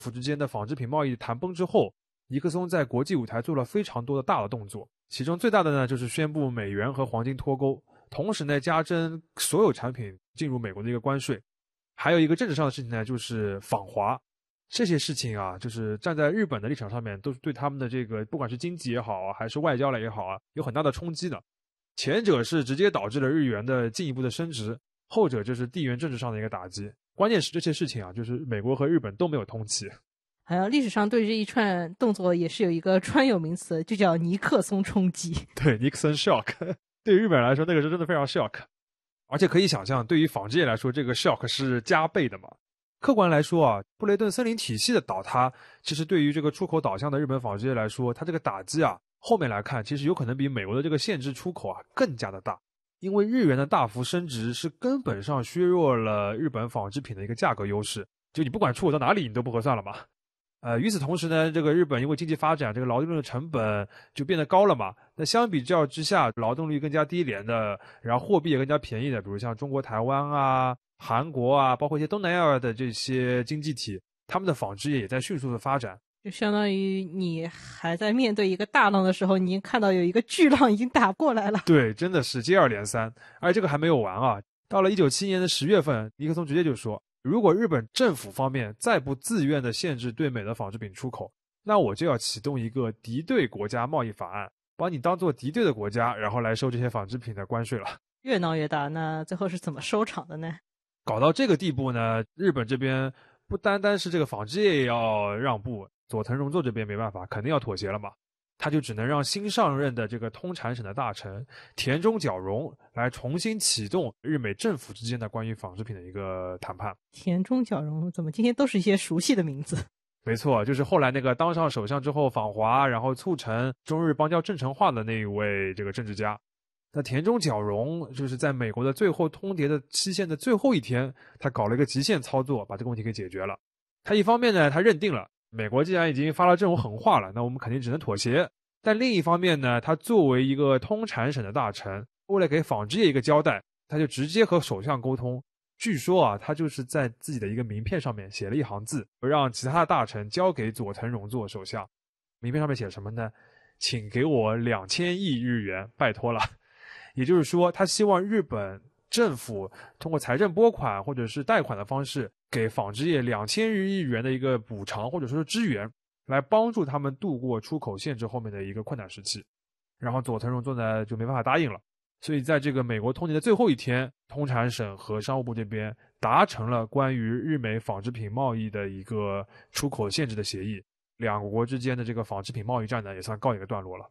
府之间的纺织品贸易谈崩之后，尼克松在国际舞台做了非常多的大的动作，其中最大的呢就是宣布美元和黄金脱钩，同时呢加征所有产品进入美国的一个关税。还有一个政治上的事情呢，就是访华。这些事情啊，就是站在日本的立场上面，都是对他们的这个不管是经济也好啊，还是外交也好啊，有很大的冲击的。前者是直接导致了日元的进一步的升值，后者就是地缘政治上的一个打击。关键是这些事情啊，就是美国和日本都没有通气。 好像历史上对这一串动作也是有一个专有名词，就叫尼克松冲击。 对 ，Nixon shock， 对于日本人来说，那个是真的非常 shock。而且可以想象，对于纺织业来说，这个 shock 是加倍的嘛。客观来说啊，布雷顿森林体系的倒塌，其实对于这个出口导向的日本纺织业来说，它这个打击啊，后面来看，其实有可能比美国的这个限制出口啊更加的大。因为日元的大幅升值是根本上削弱了日本纺织品的一个价格优势，就你不管出口到哪里，你都不合算了嘛。与此同时呢，这个日本因为经济发展，这个劳动力的成本就变得高了嘛。那相比较之下，劳动力更加低廉的，然后货币也更加便宜的，比如像中国台湾啊、韩国啊，包括一些东南亚的这些经济体，他们的纺织业也在迅速的发展。 就相当于你还在面对一个大浪的时候，你已经看到有一个巨浪已经打过来了。 对，真的是接二连三。而且这个还没有完啊，到了1971年的10月份，尼克松直接就说，如果日本政府方面再不自愿的限制对美的纺织品出口，那我就要启动一个敌对国家贸易法案，把你当做敌对的国家，然后来收这些纺织品的关税了。 越闹越大，那最后是怎么收场的呢？ 搞到这个地步呢，日本这边不单单是这个纺织业也要让步，佐藤荣作这边没办法，肯定要妥协了嘛。他就只能让新上任的这个通产省的大臣田中角荣来重新启动日美政府之间的关于纺织品的一个谈判。 田中角荣怎么今天都是一些熟悉的名字？ 没错，就是后来那个当上首相之后访华，然后促成中日邦交正常化的那一位这个政治家。那田中角荣就是在美国的最后通牒的期限的最后一天，他搞了一个极限操作，把这个问题给解决了。他一方面呢，他认定了美国既然已经发了这种狠话了，那我们肯定只能妥协。但另一方面呢，他作为一个通产省的大臣，为了给纺织业一个交代，他就直接和首相沟通。据说啊，他就是在自己的一个名片上面写了一行字，让其他的大臣交给佐藤荣作首相。名片上面写什么呢？请给我2000亿日元，拜托了。也就是说，他希望日本政府通过财政拨款或者是贷款的方式，给纺织业2000亿日元的一个补偿或者说是支援，来帮助他们度过出口限制后面的一个困难时期。然后佐藤荣作呢就没办法答应了，所以在这个美国通牒的最后一天，通产省和商务部这边达成了关于日美纺织品贸易的一个出口限制的协议，两国之间的这个纺织品贸易战呢也算告一个段落了。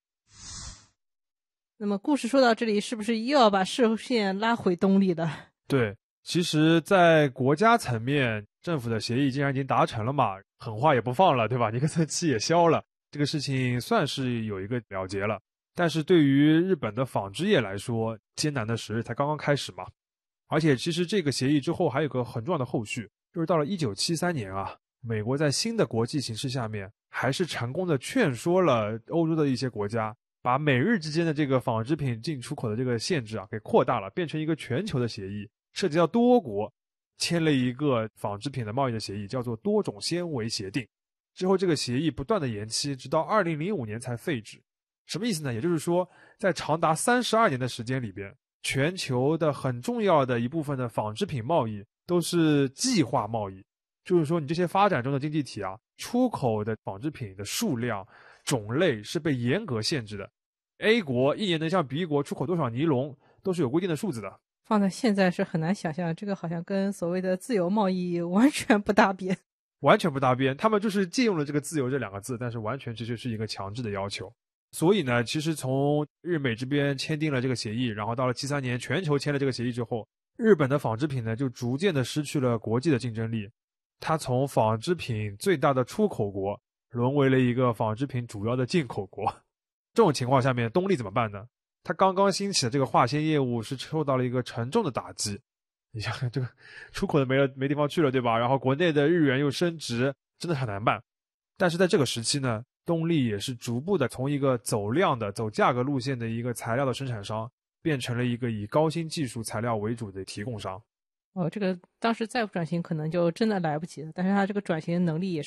那么故事说到这里，是不是又要把视线拉回东丽了？ 对，其实在国家层面，政府的协议既然已经达成了嘛，狠话也不放了，对吧？尼克松气也消了，这个事情算是有一个了结了。但是对于日本的纺织业来说，艰难的时日才刚刚开始嘛。而且其实这个协议之后还有个很重要的后续，就是到了1973年啊，美国在新的国际形势下面，还是成功的劝说了欧洲的一些国家，把美日之间的这个纺织品进出口的这个限制啊给扩大了，变成一个全球的协议，涉及到多国，签了一个纺织品的贸易的协议，叫做多种纤维协定。之后这个协议不断的延期，直到2005年才废止。什么意思呢？也就是说，在长达32年的时间里边，全球的很重要的一部分的纺织品贸易都是计划贸易，就是说你这些发展中的经济体啊，出口的纺织品的数量种类是被严格限制的。A 国一年能向 B 国出口多少尼龙都是有规定的数字的。 放在现在是很难想象，这个好像跟所谓的自由贸易完全不搭边。 完全不搭边，他们就是借用了这个自由这两个字，但是完全这就是一个强制的要求。所以呢，其实从日美这边签订了这个协议，然后到了73年全球签了这个协议之后，日本的纺织品呢就逐渐的失去了国际的竞争力，它从纺织品最大的出口国沦为了一个纺织品主要的进口国。这种情况下面，东丽怎么办呢？它刚刚兴起的这个化纤业务是受到了一个沉重的打击。你想这个出口的没地方去了，对吧？然后国内的日元又升值，真的很难办。但是在这个时期呢，东丽也是逐步的从一个走量的、走价格路线的一个材料的生产商，变成了一个以高新技术材料为主的提供商。 这个当时再不转型可能就真的来不及了，但是他这个转型能力也是